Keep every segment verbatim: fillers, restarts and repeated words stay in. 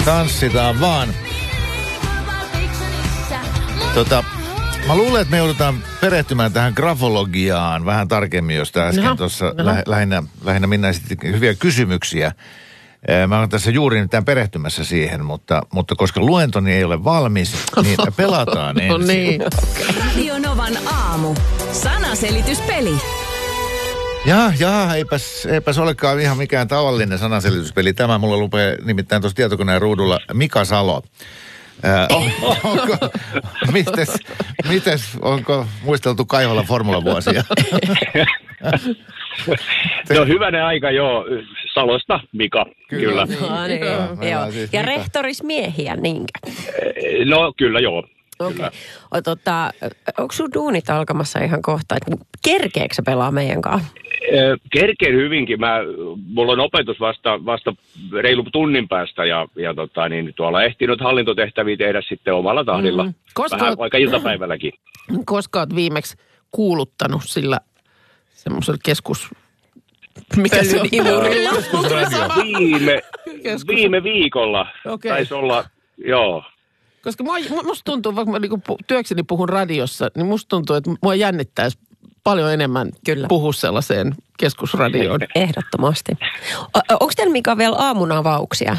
Tanssitaan vaan. Tota, mä luulen, että me joudutaan perehtymään tähän grafologiaan vähän tarkemmin, josta äsken tuossa lä- lähinnä, lähinnä Minna esitti hyviä kysymyksiä. Mä olen tässä juuri nyt perehtymässä siihen, mutta, mutta koska luentoni ei ole valmis, niin pelataan ensin. No niin. Radio Novan aamu. Sanaselityspeli. Jaa, jaa, eipäs, eipäs olekaan ihan mikään tavallinen sanaselityspeli. Tämä mulla lupee nimittäin tuossa tietokoneen ruudulla Mika Salo. Ää, onko, mites, mites, onko muisteltu Kaivolan formulavuosia? No hyvänä aika joo, Salosta Mika, kyllä. kyllä. No niin, Joo, joo. siis Ja Mika. rehtorismiehiä, niinkö? No kyllä joo. Okei. Okay. Tota, onko sun duunit alkamassa ihan kohta? Kerkeekö sä pelaa meidän kanssa? Kerkeen hyvinkin. Mä, mulla on opetus vasta, vasta reilu tunnin päästä ja, ja tota, niin, tuolla ehtinyt hallintotehtäviä tehdä sitten omalla tahdilla. Mm. Koska Vähän oot- vaikka iltapäivälläkin. Koska oot viimeksi kuuluttanut sillä semmoisella keskus... Mikä se on? Imurilla. Viime, Keskus- viime viikolla Okei. taisi olla, joo. Koska mua, musta tuntuu, vaikka mä niinku pu- työkseni puhun radiossa, niin musta tuntuu, että mua jännittäisi paljon enemmän Kyllä. puhua sellaiseen keskusradioon. Ehdottomasti. Onko teillä Mika vielä aamun avauksia?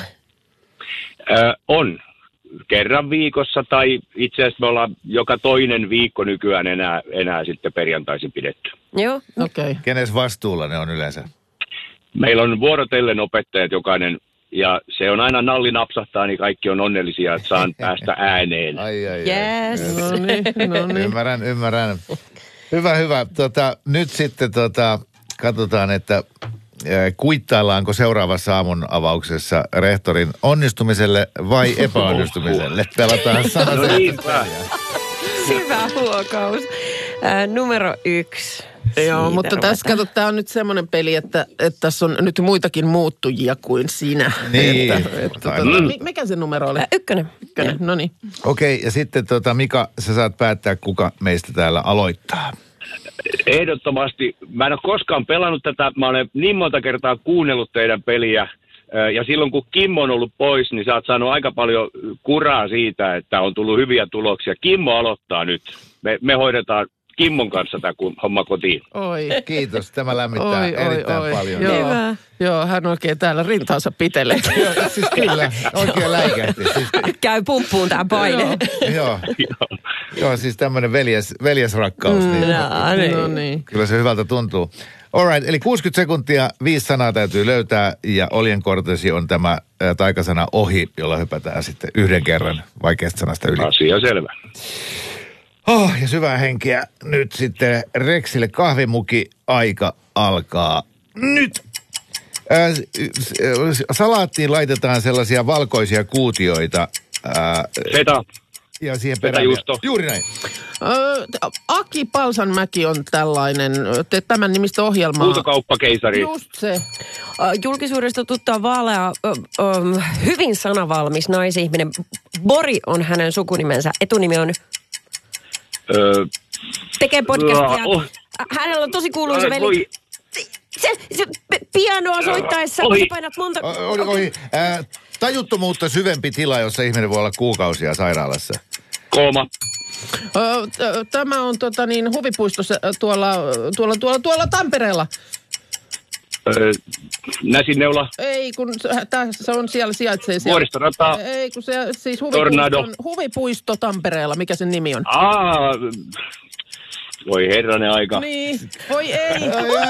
Ö, on. Kerran viikossa tai itse asiassa me ollaan joka toinen viikko nykyään enää, enää sitten perjantaisin pidetty. Joo. Okei. Okay. Kenes vastuulla ne on yleensä? Meillä on vuorotellen opettajat jokainen ja se on aina nalli napsahtaa, niin kaikki on onnellisia, että saan päästä ääneen. Ai, ai, ai. Yes. No niin, no niin. Ymmärrän, ymmärrän. Hyvä, hyvä. Tota, nyt sitten tota, katsotaan, että äh, kuittaillaanko seuraavassa aamun avauksessa rehtorin onnistumiselle vai epäonnistumiselle. Pelataan sanaselityspeliä. Hyvä huokaus. Äh, numero yksi. Joo, Siitä mutta tässä ruvetaan. kato, tämä on nyt semmoinen peli, että, että tässä on nyt muitakin muuttujia kuin sinä. Niin. Että, että, tota, mi- mikä se numero oli? Äh, ykkönen. Ykkönen, no niin. Okei, okay, ja sitten tota, Mika, sä saat päättää, kuka meistä täällä aloittaa. Ehdottomasti. Mä en ole koskaan pelannut tätä. Mä olen niin monta kertaa kuunnellut teidän peliä. Ö, Ja silloin kun Kimmo on ollut pois, niin sä oot saanut aika paljon kuraa siitä, että on tullut hyviä tuloksia. Kimmo aloittaa nyt. Me, me hoidetaan Kimmon kanssa tämä homma kotiin. Oi. Kiitos, tämä lämmittää Oi, oi, erittäin oi. paljon. Joo, Hyvä. joo, hän oikein täällä rintaansa pitelee. Joo, siis kyllä, oikein läikähti. Siis, Käy pumppuun tää paine. joo, joo, siis tämmöinen veljes, veljesrakkaus. Niin, No niin. No niin. kyllä se hyvältä tuntuu. Alright, eli kuusikymmentä sekuntia, viisi sanaa täytyy löytää ja oljenkortesi on tämä ä, taikasana ohi, jolla hypätään sitten yhden kerran vaikeasta sanasta yli. Asia selvä. Oh, ja syvää henkeä. Nyt sitten Rexille kahvimuki aika alkaa nyt. Ää, s- s- salaattiin laitetaan sellaisia valkoisia kuutioita. Ää, Feta. ja siihen perään. Fetajuusto. Juuri näin. Ö, Aki Palsanmäki on tällainen, te tämän nimistä ohjelmaa. Huutokauppakeisari. Just se. Äh, Julkisuudesta tuttua vaalea, ö, ö, hyvin sanavalmis naisihminen. Bori on hänen sukunimensä. Etunimi on, Öö, tekee podcastia. Oh. Hänellä on tosi kuuluisa Ai, veli. voi. Se, se p- pianoa soittaessa, Ohi. sä painat monta... O- Oli, oli, ää, tajuttomuutta syvempi tila, jossa ihminen voi olla kuukausia sairaalassa. Kooma. Ö, t- Tämä on tota niin, huvipuistossa ö, tuolla, tuolla, tuolla, tuolla Tampereella. Öö, Näsinneula. Ei, kun se, tää, se on siellä, sijaitsee siellä. Vuoristorata. Ei, kun se siis Tornado. huvipuisto, huvipuisto Tampereella, mikä sen nimi on? Aa, voi herranen aika. Niin, voi ei.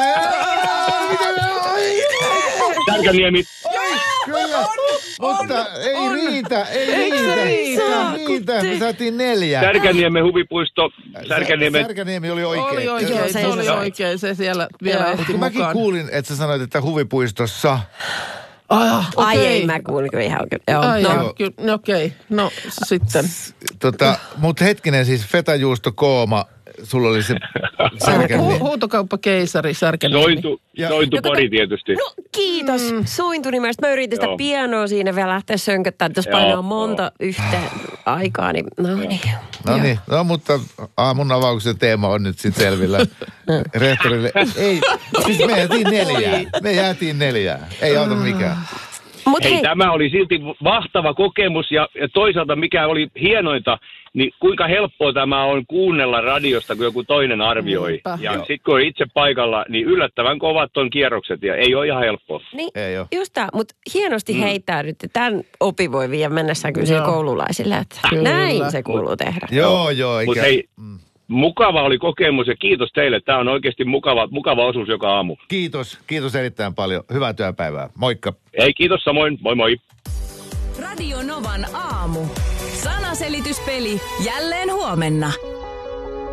Särkäniemi. Kyllä, mutta ei on. riitä, ei Eikö se riitä. riitä? Ei riitä, me saatiin neljä. Särkäniemen huvipuisto. Särkäniemen. Särkäniemi oli oikein. Oli Joo, oikein, se se oli se- oikein, se siellä vielä Joo. ehti Kun mäkin mukaan. kuulin, että sä sanoit, että huvipuistossa. Ah, Ai okei. ei, mä kuulin kyllä ihan oikein. Joo, Ai no. joo, kyllä, no okei. No sitten. Tota, mut hetkinen siis fetajuusto kooma, sulla oli se Hu- särkäniemi. huutokauppakeisari, Särkäniemi. Sointu, Ja- sointu Joka- pori tietysti. No kiitos, mm. Sointu nimestä. Mä yritin sitä Joo. pianoa siinä vielä lähteä sönköttämään. Jos Joo, painaa monta joo. yhteen aikaa, niin no niin. No niin, no mutta aamun avauksen teema on nyt sitten selvillä. Rehtorille, ei, siis me jäätiin neljään. Me jäätiin neljään. Ei auta mikään. Mut hei, hei. tämä oli silti mahtava kokemus ja, ja toisaalta mikä oli hienointa, niin kuinka helppoa tämä on kuunnella radiosta, kun joku toinen arvioi. Niinpä. Ja Joo. sitten kun on itse paikalla, niin yllättävän kovat on kierrokset ja ei ole ihan helppoa. Niin, Ei oo. just tämä, mutta hienosti mm. heittää nyt. Tämän opi voi viedä mennessään kyllä Joo. koululaisille, että Kyllä. näin se kuuluu tehdä. Joo, joo. Eikä... Mutta hei, Mm. mukava oli kokemus ja kiitos teille. Tämä on oikeasti mukava, mukava osuus joka aamu. Kiitos, kiitos erittäin paljon. Hyvää työpäivää. Moikka. Ei, kiitos samoin. Moi moi. Radio Novan aamu. Sanaselityspeli jälleen huomenna.